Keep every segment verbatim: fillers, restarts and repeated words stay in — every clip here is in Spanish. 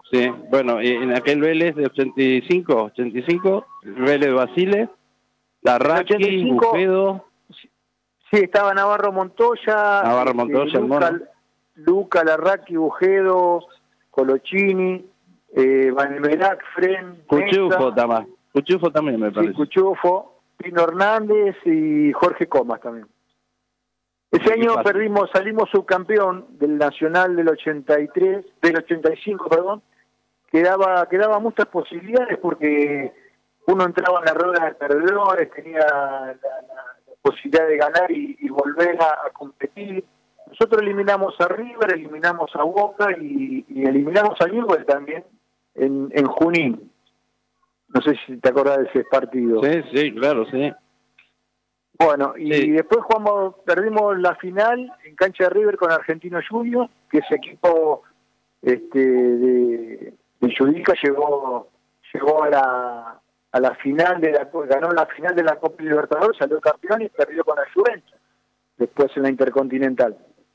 sí. Bueno, y en aquel Vélez de ochenta y cinco, ochenta y cinco, Vélez Basile, Larraqui, Bujedo. Sí, estaba Navarro Montoya, Navarro Montoya, este, el Luca, mono. Luca, Larraqui, Bujedo, Colochini, eh, Van Merac, Fren, Cuchufo también, Cuchufo también me parece. Sí, Cuchufo, Pino Hernández y Jorge Comas también. Ese año pasa? perdimos, salimos subcampeón del Nacional del ochenta y tres, del ochenta y cinco, perdón, que daba, que daba muchas posibilidades porque uno entraba en la rueda de perdedores, tenía la, la, la posibilidad de ganar y, y volver a, a competir. Nosotros eliminamos a River, eliminamos a Boca y, y eliminamos a Newell's también en, en Junín. No sé si te acordás de ese partido. Sí, sí, claro, sí. Bueno, y sí. después jugamos, perdimos la final en cancha de River con Argentino Juniors, que ese equipo este, de, de Judica llegó llegó a la a la final de la ganó la final de la Copa Libertadores, salió campeón y perdió con la Juventus después en la Intercontinental.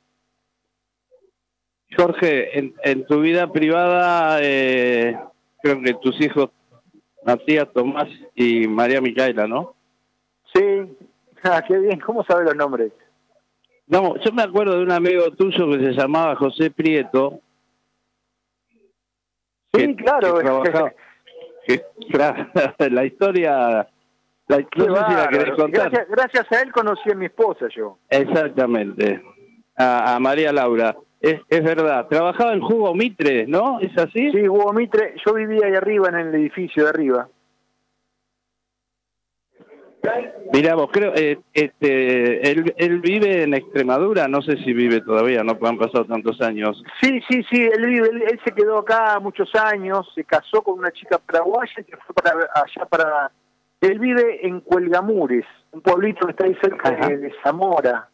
Jorge, en, en tu vida privada, eh, creo que tus hijos Matías, Tomás y María Micaela, ¿no? Sí, ah, qué bien, ¿cómo sabes los nombres? No, yo me acuerdo de un amigo tuyo que se llamaba José Prieto. Sí, que, claro. Que trabajaba, que, claro, la historia, la, no sé si la querés contar. Gracias, gracias a él conocí a mi esposa yo. Exactamente, a, a María Laura. Es, es verdad, trabajaba en Jugo Mitre, ¿no? ¿Es así? Sí, Jugo Mitre, yo vivía ahí arriba en el edificio de arriba. Mirá vos, creo, eh, este, él, él vive en Extremadura, no sé si vive todavía, no han pasado tantos años. Sí, sí, sí, él vive, él, él se quedó acá muchos años, se casó con una chica paraguaya y se fue para allá para... Él vive en Cuelgamures, un pueblito que está ahí cerca de, de Zamora.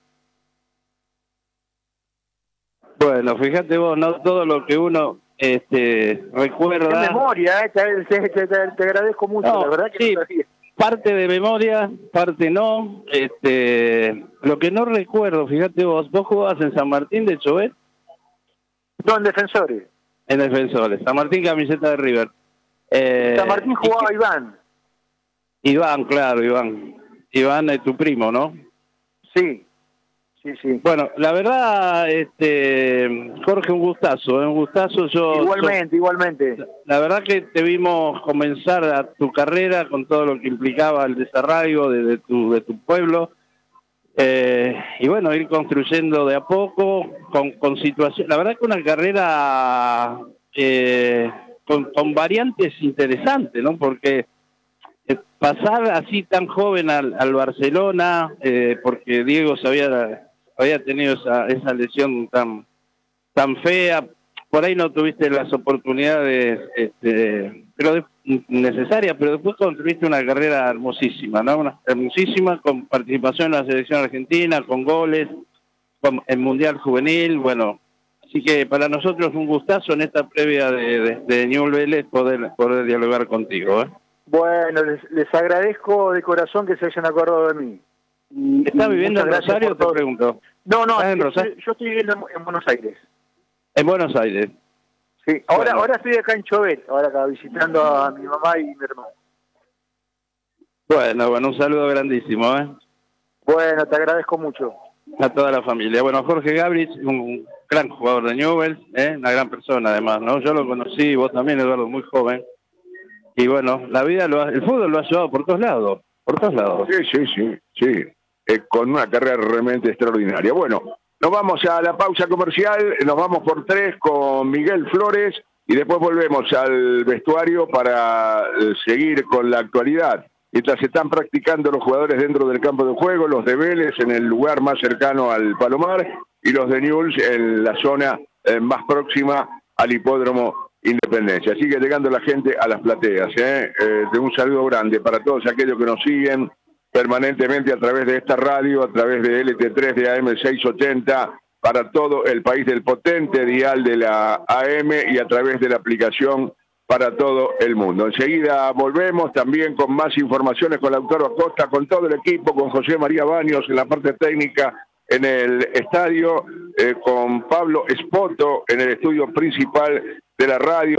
Bueno, fíjate vos, no todo lo que uno este, recuerda... Qué memoria, eh, te, te, te, te agradezco mucho, no, la verdad que sí. no sabía. Parte de memoria, parte no. Este, lo que no recuerdo, fíjate vos, vos jugabas en San Martín de Chobet. No, en Defensores. En Defensores. San Martín, camiseta de River. Eh, San Martín jugaba que... Iván. Iván, claro, Iván. Iván es tu primo, ¿no? Sí, sí, sí. Bueno, la verdad, este, Jorge, un gustazo, ¿eh? un gustazo. Yo, igualmente, yo, igualmente. La verdad que te vimos comenzar a tu carrera con todo lo que implicaba el desarraigo de, de, tu, de tu pueblo. Eh, y bueno, ir construyendo de a poco, con, con situación. La verdad que una carrera eh, con, con variantes interesantes, ¿no? Porque eh, pasar así tan joven al, al Barcelona, eh, porque Diego se había, había tenido esa, esa lesión tan, tan fea, por ahí no tuviste las oportunidades este, pero de, necesarias, pero después construiste una carrera hermosísima, ¿no? Una, hermosísima, con participación en la selección argentina, con goles, con el Mundial Juvenil, bueno. Así que para nosotros es un gustazo en esta previa de, de, de Newell's Vélez poder, poder dialogar contigo, ¿eh? Bueno, les, les agradezco de corazón que se hayan acordado de mí. Y, ¿Estás y viviendo en Rosario, te pregunto? No, no, en Rosario? yo estoy viviendo en, en Buenos Aires. En Buenos Aires. Sí, ahora, bueno. ahora estoy acá en Chobet, ahora acá visitando a mi mamá y mi hermano. Bueno, bueno, un saludo grandísimo, ¿eh? Bueno, te agradezco mucho. A toda la familia. Bueno, Jorge Gabrich, un gran jugador de Newell's, ¿eh? Una gran persona además, ¿no? Yo lo conocí, vos también, Eduardo, muy joven. Y bueno, la vida, lo ha, el fútbol lo ha llevado por todos lados, por todos lados. Sí, sí, sí, sí. Eh, con una carrera realmente extraordinaria. Bueno, nos vamos a la pausa comercial, nos vamos por tres con Miguel Flores y después volvemos al vestuario para eh, seguir con la actualidad. Mientras se están practicando los jugadores dentro del campo de juego, los de Vélez en el lugar más cercano al Palomar y los de Newell's en la zona eh, más próxima al hipódromo Independencia. Sigue llegando la gente a las plateas. ¿eh? Eh, de un saludo grande para todos aquellos que nos siguen permanentemente a través de esta radio, a través de L T tres de A M seiscientos ochenta, para todo el país del potente dial de la A M y a través de la aplicación para todo el mundo. Enseguida volvemos también con más informaciones con Lautaro Acosta, con todo el equipo, con José María Baños en la parte técnica en el estadio, eh, con Pablo Espoto en el estudio principal de la radio.